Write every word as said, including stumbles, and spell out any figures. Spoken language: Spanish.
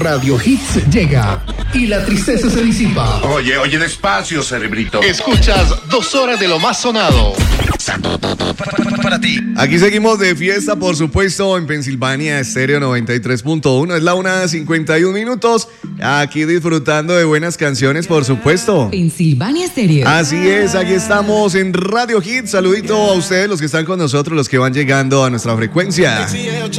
Radio Hits llega y la tristeza se disipa. Oye, oye, despacio, cerebrito. Escuchas dos horas de lo más sonado. Para ti. Aquí seguimos de fiesta, por supuesto, en Pensilvania Estéreo noventa y tres punto uno. Es la una cincuenta y un minutos. Aquí disfrutando de buenas canciones, por supuesto. Pensilvania Estéreo. Así es, aquí estamos en Radio Hits. Saludito a ustedes, los que están con nosotros, los que van llegando a nuestra frecuencia.